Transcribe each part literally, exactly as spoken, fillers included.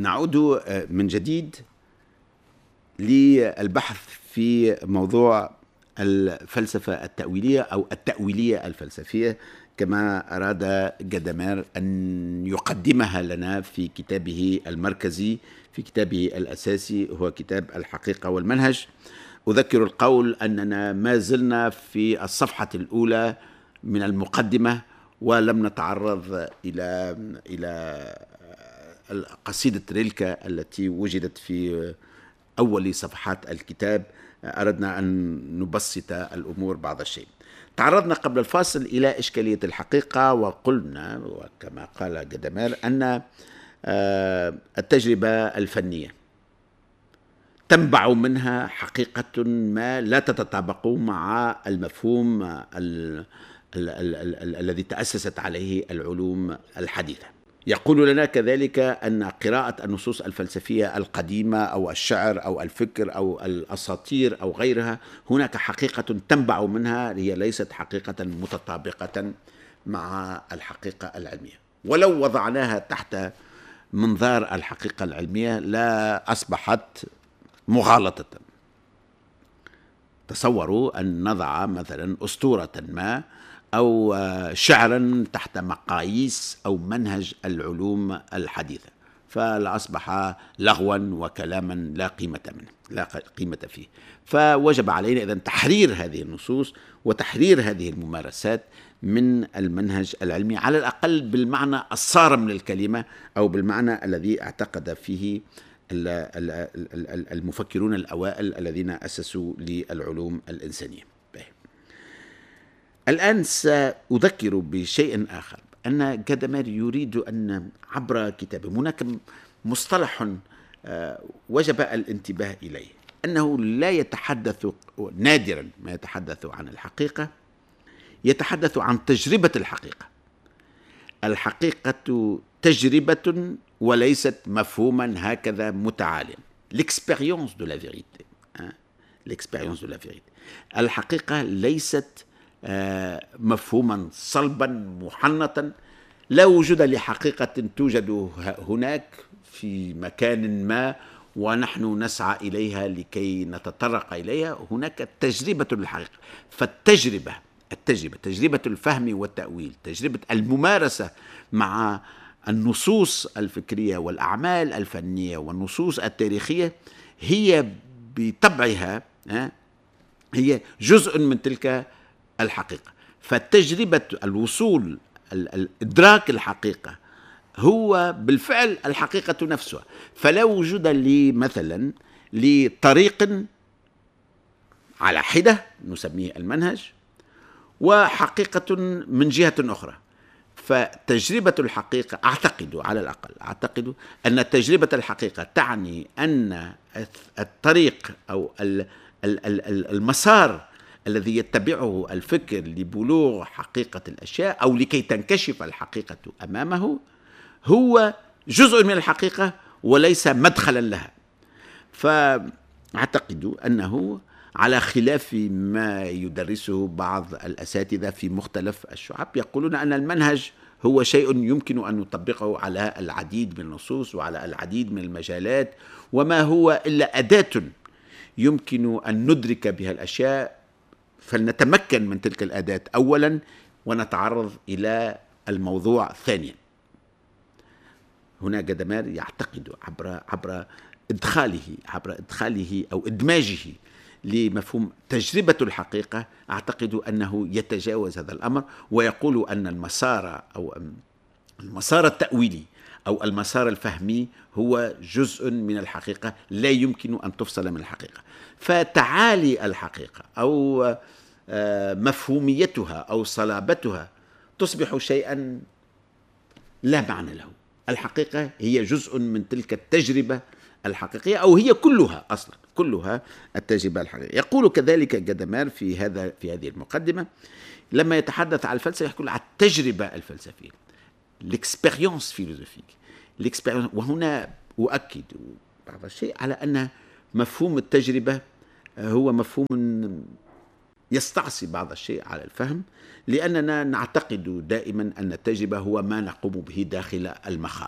نعود من جديد للبحث في موضوع الفلسفة التأويلية أو التأويلية الفلسفية كما أراد جدامير أن يقدمها لنا في كتابه المركزي، في كتابه الأساسي هو كتاب الحقيقة والمنهج. أذكر القول أننا ما زلنا في الصفحة الأولى من المقدمة ولم نتعرض إلى إلى قصيدة ريلكة التي وجدت في أول صفحات الكتاب. أردنا أن نبسط الأمور بعض الشيء. تعرضنا قبل الفاصل إلى إشكالية الحقيقة وقلنا وكما قال جدامير أن التجربة الفنية تنبع منها حقيقة ما لا تتطابق مع المفهوم ال ال ال ال الذي تأسست عليه العلوم الحديثة. يقول لنا كذلك أن قراءة النصوص الفلسفية القديمة أو الشعر أو الفكر أو الأساطير أو غيرها هناك حقيقة تنبع منها هي ليست حقيقة متطابقة مع الحقيقة العلمية، ولو وضعناها تحت منظار الحقيقة العلمية لا أصبحت مغالطة. تصوروا أن نضع مثلا أسطورة ما أو شعرا تحت مقاييس أو منهج العلوم الحديثة، فلأصبح لغوا وكلاما لا قيمة منه لا قيمة فيه. فوجب علينا إذن تحرير هذه النصوص وتحرير هذه الممارسات من المنهج العلمي، على الأقل بالمعنى الصارم للكلمة أو بالمعنى الذي اعتقد فيه المفكرون الأوائل الذين أسسوا للعلوم الإنسانية. الآن سأذكر بشيء آخر، أن جدامير يريد أن عبر كتابه هناك مصطلح وجب الانتباه إليه، أنه لا يتحدث نادرا ما يتحدث عن الحقيقة، يتحدث عن تجربة الحقيقة. الحقيقة تجربة وليست مفهوما هكذا متعاليا. l'expérience de la vérité l'expérience de la vérité الحقيقة ليست مفهوما صلبا محنطا، لا وجود لحقيقة توجد هناك في مكان ما ونحن نسعى إليها لكي نتطرق إليها. هناك تجربة للحقيقة، فالتجربة التجربة تجربة الفهم والتأويل، تجربة الممارسة مع النصوص الفكرية والأعمال الفنية والنصوص التاريخية هي بطبعها هي جزء من تلك الحقيقة. فتجربة الوصول الإدراك الحقيقة هو بالفعل الحقيقة نفسها. فلا وجود لي مثلا لطريق على حدة نسميه المنهج وحقيقة من جهة أخرى. فتجربة الحقيقة أعتقد على الأقل أعتقد أن تجربة الحقيقة تعني أن الطريق أو المسار الذي يتبعه الفكر لبلوغ حقيقة الأشياء أو لكي تنكشف الحقيقة أمامه هو جزء من الحقيقة وليس مدخلا لها. فأعتقد أنه على خلاف ما يدرسه بعض الأساتذة في مختلف الشعب يقولون أن المنهج هو شيء يمكن أن نطبقه على العديد من النصوص وعلى العديد من المجالات، وما هو إلا أداة يمكن أن ندرك بها الأشياء، فلنتمكن من تلك الأداة أولا ونتعرض إلى الموضوع ثانيا. هنا جدامير يعتقد عبر عبر إدخاله عبر إدخاله أو إدماجه لمفهوم تجربة الحقيقة، أعتقد أنه يتجاوز هذا الأمر ويقول أن المسار أو المسار التأويلي أو المسار الفهمي هو جزء من الحقيقة لا يمكن أن تفصل من الحقيقة. فتعالي الحقيقة أو مفهوميتها أو صلابتها تصبح شيئا لا معنى له. الحقيقة هي جزء من تلك التجربة الحقيقية أو هي كلها أصلا كلها التجربة الحقيقية. يقول كذلك جدامير في هذا في هذه المقدمة لما يتحدث عن الفلسفة يقول عن التجربة الفلسفية l'expérience philosophique l'expérience. وهنا أؤكد بعض الشيء على أن مفهوم التجربة هو مفهوم يستعصي بعض الشيء على الفهم، لأننا نعتقد دائما أن التجربة هو ما نقوم به داخل المخابر.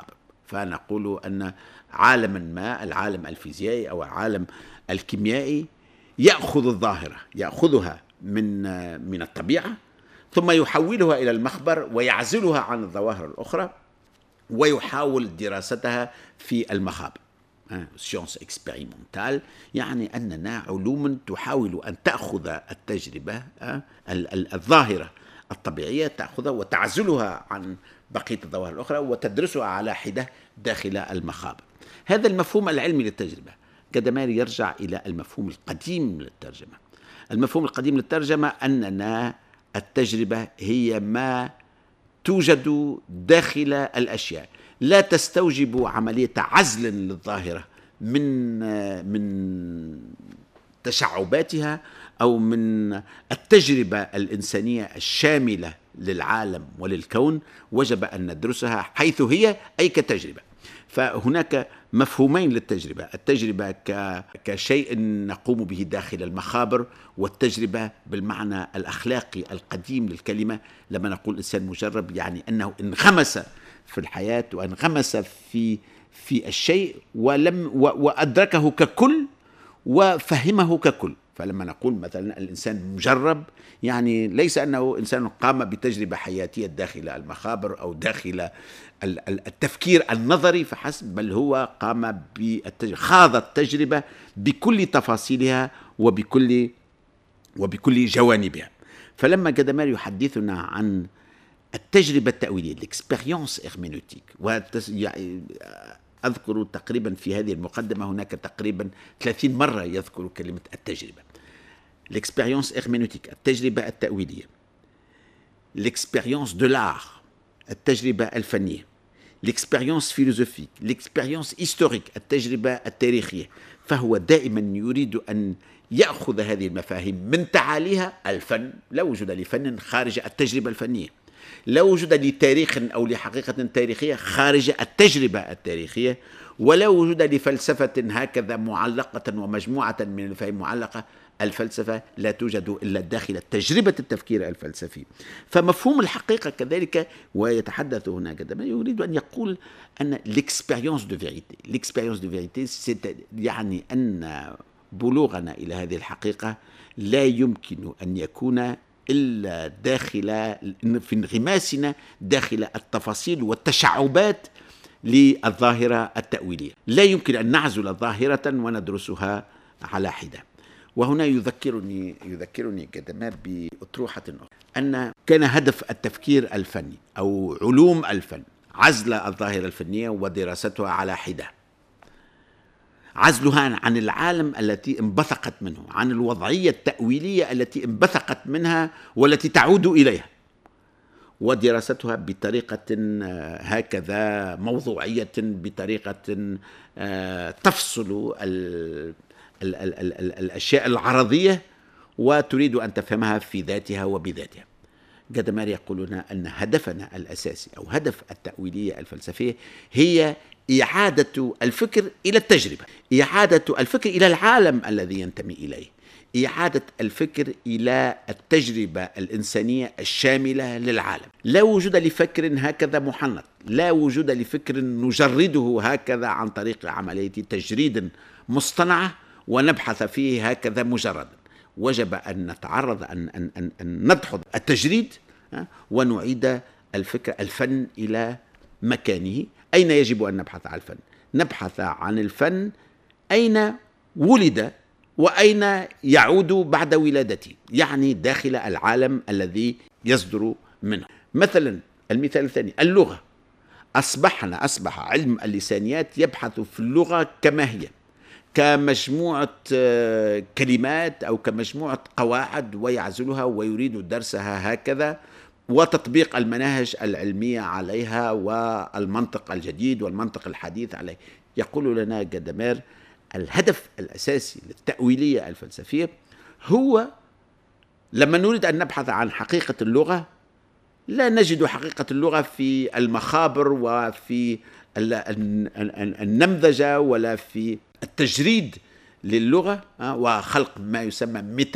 فنقول أن عالما ما، العالم الفيزيائي أو العالم الكيميائي، يأخذ الظاهرة يأخذها من من الطبيعة، ثم يحولها إلى المخبر ويعزلها عن الظواهر الأخرى ويحاول دراستها في المخابر. سيونس اكسبيريمونتال، يعني أننا علوم تحاول أن تأخذ التجربة الظاهرة الطبيعية، تأخذها وتعزلها عن بقية الظواهر الأخرى وتدرسها على حدة داخل المخابر. هذا المفهوم العلمي للتجربة جدامير يرجع إلى المفهوم القديم للترجمة. المفهوم القديم للترجمة أننا التجربة هي ما توجد داخل الأشياء، لا تستوجب عملية عزل للظاهرة من من تشعباتها أو من التجربة الإنسانية الشاملة للعالم وللكون. وجب أن ندرسها حيث هي، أي كتجربة. فهناك مفهومين للتجربة: التجربة كشيء نقوم به داخل المخابر، والتجربة بالمعنى الأخلاقي القديم للكلمة. لما نقول إنسان مجرب يعني أنه انغمس في الحياة وانغمس في في الشيء ولم وأدركه ككل وفهمه ككل. فلما نقول مثلا الإنسان مجرب، يعني ليس أنه إنسان قام بتجربة حياتية داخل المخابر أو داخل التفكير النظري فحسب، بل هو قام بالتجربة، خاض التجربة بكل تفاصيلها وبكل وبكل جوانبها. فلما جدامير يحدثنا عن التجربة التأويلية، l'expérience herméneutique، أذكر تقريبا في هذه المقدمة هناك تقريبا ثلاثين مرة يذكر كلمة التجربة. l'expérience herméneutique، التجربة التأويلية. l'expérience de l'art، التجربة الفنية. l'expérience philosophique، l'expérience historique، التجربة التاريخية. فهو دائما يريد أن يأخذ هذه المفاهيم من تعاليها. الفن، لا وجود لفن خارج التجربة الفنية، لا وجود لتاريخ أو لحقيقة تاريخية خارج التجربة التاريخية، ولا وجود لفلسفة هكذا معلقة ومجموعة من المفاهيم معلقة. الفلسفة لا توجد إلا داخل تجربة التفكير الفلسفي. فمفهوم الحقيقة كذلك، ويتحدث هنا جدامير يريد أن يقول أن l'expérience de vérité، l'expérience de vérité يعني أن بلوغنا إلى هذه الحقيقة لا يمكن أن يكون إلا داخل في انغماسنا داخل التفاصيل والتشعبات للظاهرة التأويلية. لا يمكن أن نعزل ظاهرة وندرسها على حدة. وهنا يذكرني يذكرني جدامير بأطروحة أخرى، أن كان هدف التفكير الفني أو علوم الفن عزل الظاهرة الفنية ودراستها على حدة، عزلها عن العالم التي انبثقت منه، عن الوضعية التأويلية التي انبثقت منها والتي تعود إليها، ودراستها بطريقة هكذا موضوعية، بطريقة تفصل ال ال ال ال ال الأشياء العرضية وتريد أن تفهمها في ذاتها وبذاتها. جدامير يقول لنا أن هدفنا الأساسي أو هدف التأويلية الفلسفية هي إعادة الفكر إلى التجربة، إعادة الفكر إلى العالم الذي ينتمي إليه، إعادة الفكر إلى التجربة الإنسانية الشاملة للعالم. لا وجود لفكر هكذا محنط، لا وجود لفكر نجرده هكذا عن طريق عملية تجريد مصطنعة ونبحث فيه هكذا مجردا. وجب أن نتعرض أن, أن, أن, أن ندحض التجريد ونعيد الفكر الفن إلى مكانه. أين يجب أن نبحث عن الفن؟ نبحث عن الفن أين ولد وأين يعود بعد ولادته، يعني داخل العالم الذي يصدر منه. مثلا المثال الثاني، اللغة. أصبحنا أصبح علم اللسانيات يبحث في اللغة كما هي، كمجموعة كلمات أو كمجموعة قواعد، ويعزلها ويريد درسها هكذا وتطبيق المناهج العلمية عليها والمنطق الجديد والمنطق الحديث عليه. يقول لنا جدامير الهدف الأساسي للتأويلية الفلسفية هو لما نريد أن نبحث عن حقيقة اللغة لا نجد حقيقة اللغة في المخابر وفي النمذجة ولا في التجريد للغة وخلق ما يسمى